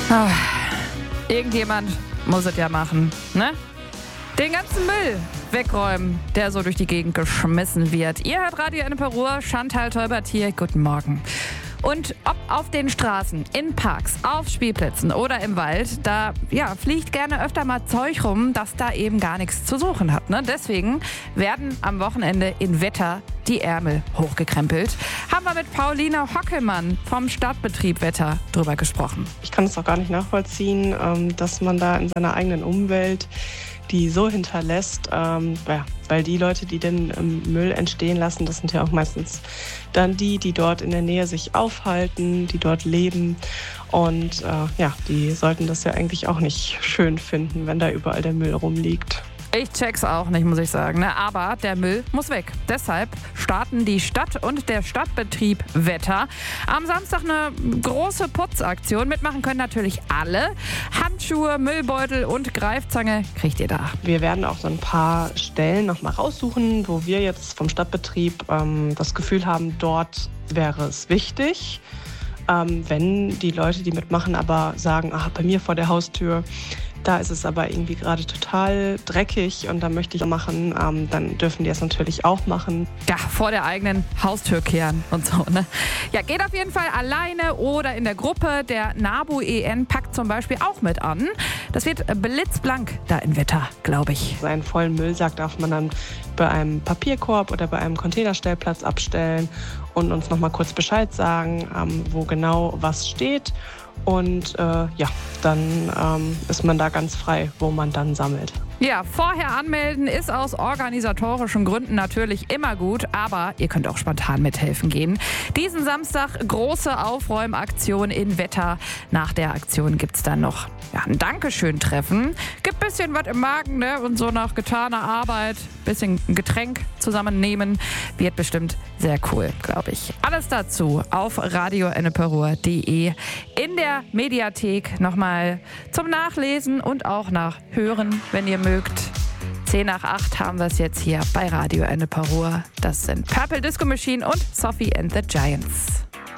Irgendjemand muss es ja machen, ne? Den ganzen Müll wegräumen, der so durch die Gegend geschmissen wird. Ihr hört Radio Ennepe Ruhr, Chantal Tolbert hier, guten Morgen. Und ob auf den Straßen, in Parks, auf Spielplätzen oder im Wald, da fliegt gerne öfter mal Zeug rum, das da eben gar nichts zu suchen hat. Ne? Deswegen werden am Wochenende in Wetter die Ärmel hochgekrempelt. Haben wir mit Pauline Hockelmann vom Stadtbetrieb Wetter drüber gesprochen. Ich kann es auch gar nicht nachvollziehen, dass man da in seiner eigenen Umwelt die so hinterlässt, weil die Leute, die den Müll entstehen lassen, das sind ja auch meistens dann die dort in der Nähe sich aufhalten, die dort leben und die sollten das ja eigentlich auch nicht schön finden, wenn da überall der Müll rumliegt. Ich check's auch nicht, muss ich sagen, ne? Aber der Müll muss weg. Deshalb starten die Stadt und der Stadtbetrieb Wetter am Samstag eine große Putzaktion. Mitmachen können natürlich alle. Handschuhe, Müllbeutel und Greifzange kriegt ihr da. Wir werden auch so ein paar Stellen nochmal raussuchen, wo wir jetzt vom Stadtbetrieb das Gefühl haben, dort wäre es wichtig. Wenn die Leute, die mitmachen, aber sagen, bei mir vor der Haustür, da ist es aber irgendwie gerade total dreckig und da möchte ich machen, dann dürfen die es natürlich auch machen. Ja, vor der eigenen Haustür kehren und so, ne? Ja, geht auf jeden Fall alleine oder in der Gruppe. Der NABU EN packt zum Beispiel auch mit an. Das wird blitzblank da in Wetter, glaube ich. Einen vollen Müllsack darf man dann bei einem Papierkorb oder bei einem Containerstellplatz abstellen und uns nochmal kurz Bescheid sagen, wo genau was steht. Und dann ist man da ganz frei, wo man dann sammelt. Ja, vorher anmelden ist aus organisatorischen Gründen natürlich immer gut, aber ihr könnt auch spontan mithelfen gehen. Diesen Samstag große Aufräumaktion in Wetter. Nach der Aktion gibt's dann noch ein Dankeschön-Treffen. Gibt ein bisschen was im Magen, ne? Und so nach getaner Arbeit, bisschen ein Getränk zusammennehmen. Wird bestimmt sehr cool, glaube ich. Alles dazu auf radioenneperuhr.de in der Mediathek nochmal zum Nachlesen und auch nachhören, wenn ihr mögt. 7:50 haben wir es jetzt hier bei Radio Ennepe Ruhr. Das sind Purple Disco Machine und Sophie and the Giants.